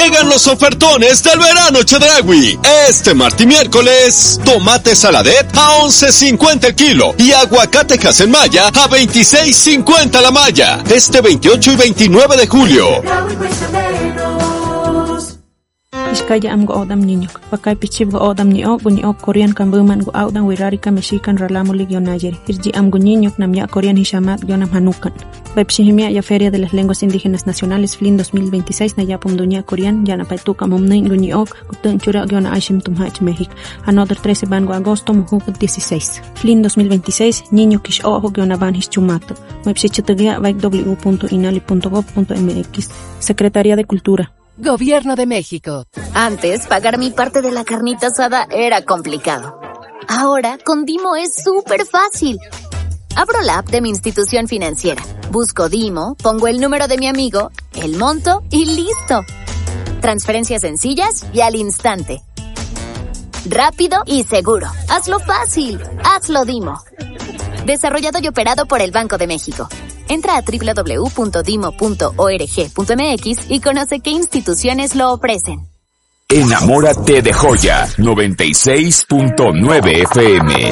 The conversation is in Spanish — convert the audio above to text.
Llegan los ofertones del verano Chedraui. Este martes y miércoles, tomate saladet a 11.50 el kilo y aguacate Hasenmaya a 26.50 la malla. Este 28 y 29 de julio. Iskaya am go odam niño. Pakai pichib go odam ni o Korean kambuman go odam wirarika mexican ralamuli guionayer. Irji am go niño nam ya Korean hishamat guionam hanukan. Baipshihimia ya Feria de las Lenguas Indígenas Nacionales FLIN 2026 na yapum dunia Korean ya na paituka momnin guni ok kutun chura guiona aishim tumhach México. Another 13 bango agosto mujuk 16. FLIN 2026 niño kish ojo guiona ban hischumato. Baipshichitugia baik w.inali.gov.mx. Secretaría de Cultura. Gobierno de México. Antes, pagar mi parte de la carnita asada era complicado. Ahora, con Dimo es súper fácil. Abro la app de mi institución financiera, busco Dimo, pongo el número de mi amigo, el monto y listo. Transferencias sencillas y al instante. Rápido y seguro. Hazlo fácil. Hazlo Dimo. Desarrollado y operado por el Banco de México. Entra a www.dimo.org.mx y conoce qué instituciones lo ofrecen. Enamórate de Joya 96.9 FM.